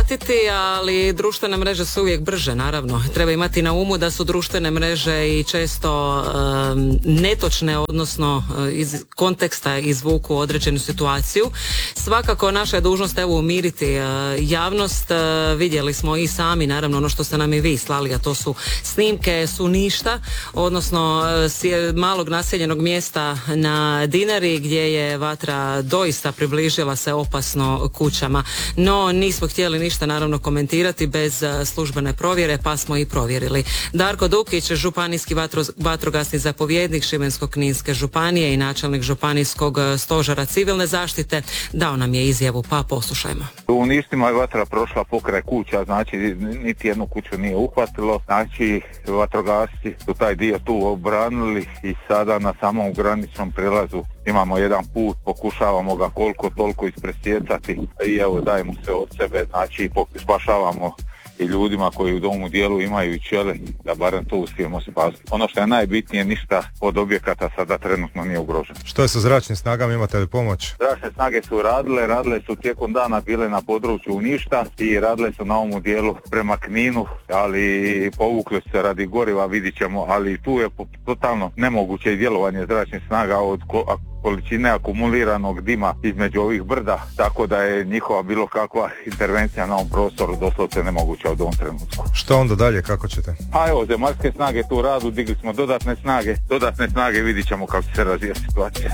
pratiti, ali društvene mreže su uvijek brže, naravno. Treba imati na umu da su društvene mreže i često netočne, odnosno iz konteksta izvuku određenu situaciju. Svakako naša je dužnost umiriti javnost. Vidjeli smo i sami, naravno, ono što ste nam i vi slali, a to su snimke Suništa, odnosno malog naseljenog mjesta na Dinari gdje je vatra doista približila se opasno kućama. No, nismo htjeli ništa naravno komentirati bez službene provjere, pa smo i provjerili. Darko Dukić, županijski vatrogasni zapovjednik Šibensko-kninske županije i načelnik županijskog stožera civilne zaštite, dao nam je izjavu, pa poslušajmo. U Ništima je vatra prošla pokraj kuća, znači niti jednu kuću nije uhvatilo, znači vatrogasci su taj dio tu obranili i sada na samom graničnom prijelazu imamo jedan put, pokušavamo ga koliko toliko ispresjecati i evo dajemo se od sebe, znači spašavamo i ljudima koji u domu dijelu imaju i ćele, da barem to uspijemo spasiti. Ono što je najbitnije, ništa od objekata sada trenutno nije ugroženo. Što je sa zračnim snagama, imate li pomoć? Zračne snage su radile su tijekom dana bile na području Ništa i radile su na ovom dijelu prema Kninu, ali povukli se radi goriva, vidit ćemo, ali tu je totalno nemoguće i djelovanje zračnih snaga od količine akumuliranog dima između ovih brda, tako da je njihova bilo kakva intervencija na ovom prostoru doslovce nemoguća od ovom trenutku. Što onda dalje, kako ćete? A evo, zemaljske snage tu radu, digli smo dodatne snage, vidit ćemo kako će se razvijati situacija.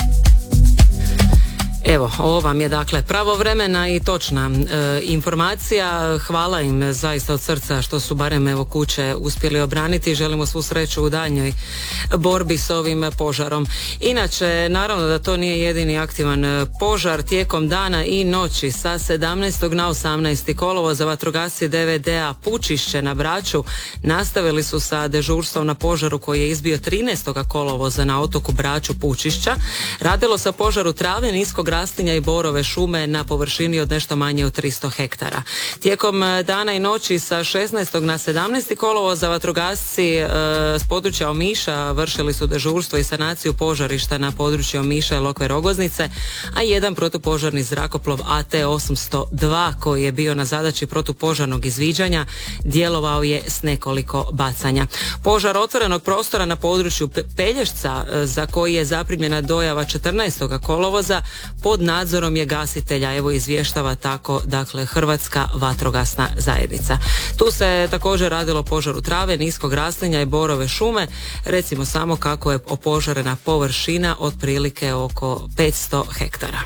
Evo, ovo vam je dakle pravovremena i točna informacija. Hvala im zaista od srca što su barem evo kuće uspjeli obraniti. Želimo svu sreću u daljnjoj borbi s ovim požarom. Inače, naravno da to nije jedini aktivan požar. Tijekom dana i noći sa 17. na 18. kolovoza vatrogasci DVD-a Pučišće na Braču nastavili su sa dežurstvom na požaru koji je izbio 13. kolovoza na otoku Braču Pučišća. Radilo se o požaru trave, niskog rastinja i borove šume na površini od nešto manje od 300 hektara. Tijekom dana i noći sa 16. na 17. kolovoza vatrogasci s područja Omiša vršili su dežurstvo i sanaciju požarišta na području Omiša i Lokve Rogoznice, a jedan protupožarni zrakoplov AT-802 koji je bio na zadaći protupožarnog izviđanja djelovao je s nekoliko bacanja. Požar otvorenog prostora na području Pelješca za koji je zaprimljena dojava 14. kolovoza pod nadzorom je gasitelja, evo izvještava tako, dakle, Hrvatska vatrogasna zajednica. Tu se također radilo o požaru trave, niskog raslinja i borove šume. Recimo samo kako je opožarena površina otprilike oko 500 hektara.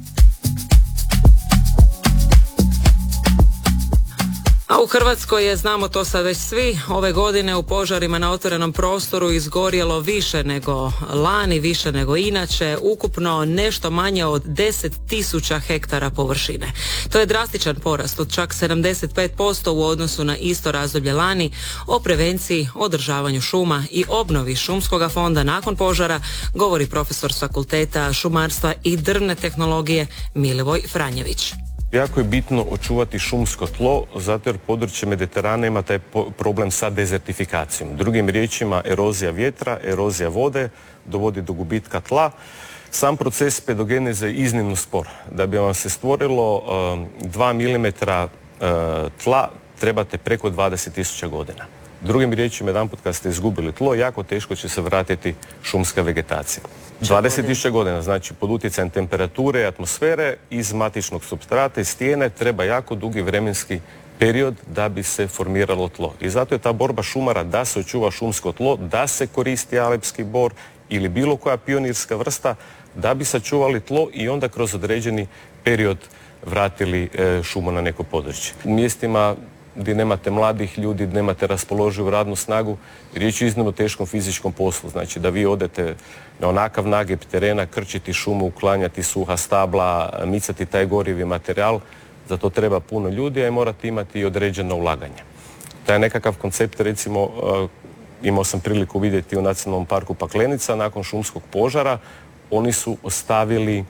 A u Hrvatskoj je, znamo to sad već svi, ove godine u požarima na otvorenom prostoru izgorjelo više nego lani, više nego inače, ukupno nešto manje od 10.000 hektara površine. To je drastičan porast od čak 75% u odnosu na isto razdoblje lani. O prevenciji, održavanju šuma i obnovi šumskoga fonda nakon požara govori profesor s Fakulteta šumarstva i drvne tehnologije Milivoj Franjević. Jako je bitno očuvati šumsko tlo, zato jer područje Mediterana ima taj problem sa dezertifikacijom. Drugim riječima, erozija vjetra, erozija vode dovodi do gubitka tla. Sam proces pedogeneze je iznimno spor. Da bi vam se stvorilo 2 mm tla, trebate preko 20.000 godina. Drugim riječima, jedanput kad ste izgubili tlo, jako teško će se vratiti šumska vegetacija. 20.000 godina, znači pod utjecajem temperature i atmosfere iz matičnog supstrata i stijene treba jako dugi vremenski period da bi se formiralo tlo. I zato je ta borba šumara da se očuva šumsko tlo, da se koristi alepski bor ili bilo koja pionirska vrsta da bi sačuvali tlo i onda kroz određeni period vratili šumu na neko područje. U mjestima gdje nemate mladih ljudi, gdje nemate raspoloživu radnu snagu, riječ je o iznimno teškom fizičkom poslu. Znači da vi odete na onakav nagib terena, krčiti šumu, uklanjati suha stabla, micati taj gorivi materijal, za to treba puno ljudi, a i morate imati i određeno ulaganje. Taj nekakav koncept, recimo, imao sam priliku vidjeti u Nacionalnom parku Paklenica, nakon šumskog požara, oni su ostavili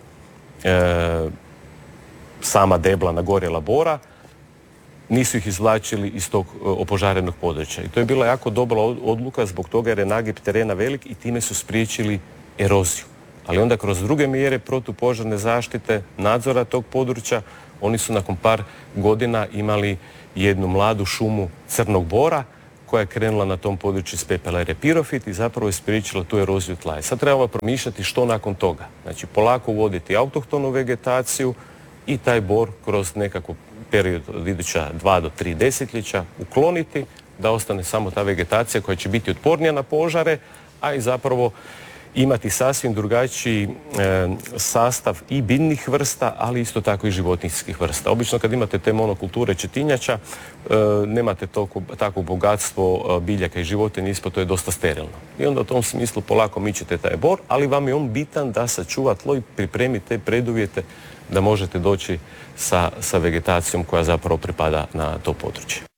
sama debla na gorjela bora, nisu ih izvlačili iz tog opožarenog područja. I to je bila jako dobra odluka zbog toga jer je nagib terena velik i time su spriječili eroziju. Ali onda kroz druge mjere protupožarne zaštite, nadzora tog područja, Oni su nakon par godina imali jednu mladu šumu crnog bora koja je krenula na tom području iz pepela jer je pirofit i zapravo je spriječila tu eroziju tla. I sad trebamo promišljati što nakon toga. Znači polako uvoditi autohtonu vegetaciju i taj bor kroz nekakav period od iduća 2 do 3 desetljeća ukloniti da ostane samo ta vegetacija koja će biti otpornija na požare, a i zapravo imati sasvim drugačiji sastav i biljnih vrsta, ali isto tako i životinjskih vrsta. Obično kad imate te monokulture četinjača, nemate takvo bogatstvo biljaka i životinja, ispod to je dosta sterilno. I onda u tom smislu polako mičete taj bor, ali vam je on bitan da sačuva tlo i pripremi te preduvjete da možete doći sa vegetacijom koja zapravo pripada na to područje.